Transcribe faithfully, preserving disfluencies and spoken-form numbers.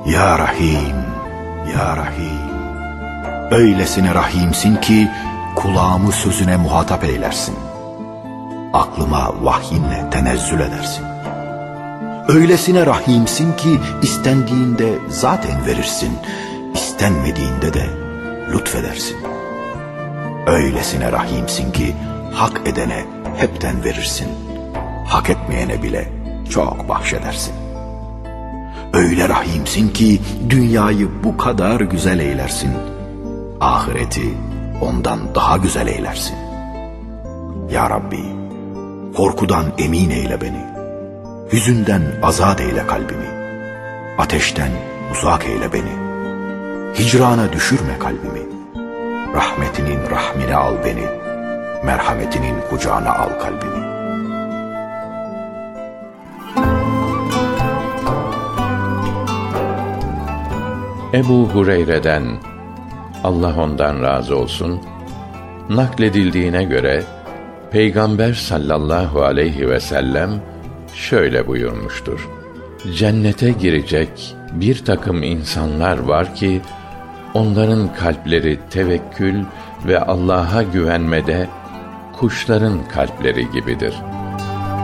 Ya Rahim, Ya Rahim. Öylesine rahimsin ki kulağımı sözüne muhatap eylersin. Aklıma vahyinle tenezzül edersin. Öylesine rahimsin ki istendiğinde zaten verirsin, istenmediğinde de lütfedersin. Öylesine rahimsin ki hak edene hepten verirsin, hak etmeyene bile çok bahşedersin. Öyle rahimsin ki dünyayı bu kadar güzel eylersin, ahireti ondan daha güzel eylersin. Ya Rabbi, korkudan emin eyle beni, hüzünden azat eyle kalbimi, ateşten uzak eyle beni, hicrana düşürme kalbimi, rahmetinin rahmine al beni, merhametinin kucağına al kalbimi. Ebu Hureyre'den, Allah ondan razı olsun, nakledildiğine göre Peygamber sallallahu aleyhi ve sellem şöyle buyurmuştur: Cennete girecek bir takım insanlar var ki onların kalpleri tevekkül ve Allah'a güvenmede kuşların kalpleri gibidir.